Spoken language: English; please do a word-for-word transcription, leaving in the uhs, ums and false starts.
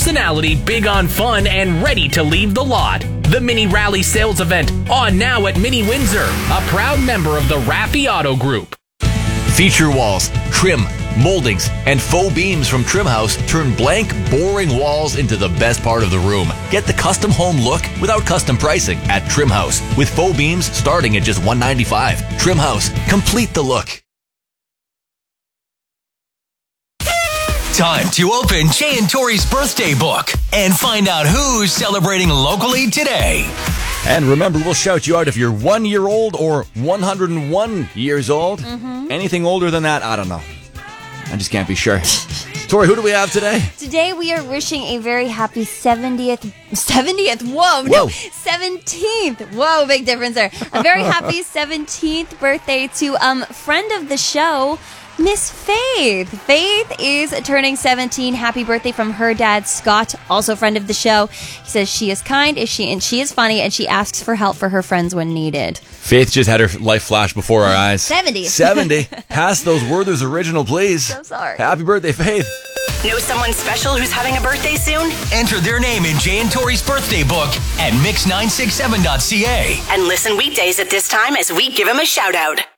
personality, big on fun, and ready to leave the lot. The Mini Rally Sales Event, on now at Mini Windsor, a proud member of the Raffi Auto Group. Feature walls, trim, moldings, and faux beams from Trim House turn blank, boring walls into the best part of the room. Get the custom home look without custom pricing at Trim House, with faux beams starting at just one hundred ninety-five dollars. Trim House, complete the look. Time to open Jay and Tori's birthday book and find out who's celebrating locally today. And remember, we'll shout you out if you're one year old or one hundred one years old. Mm-hmm. Anything older than that, I don't know. I just can't be sure. Tori, who do we have today? Today we are wishing a very happy seventieth, seventieth, whoa, whoa. no, seventeenth, whoa, big difference there. A very happy seventeenth birthday to um friend of the show, Miss Faith. Faith is turning seventeen. Happy birthday from her dad, Scott, also friend of the show. He says she is kind, is she, and she is funny, and she asks for help for her friends when needed. Faith just had her life flash before our eyes. seventy. seventy. Pass those Werther's Original, please. So sorry. Happy birthday, Faith. Know someone special who's having a birthday soon? Enter their name in Jay and Tori's birthday book at mix nine six seven dot c a. And listen weekdays at this time as we give them a shout out.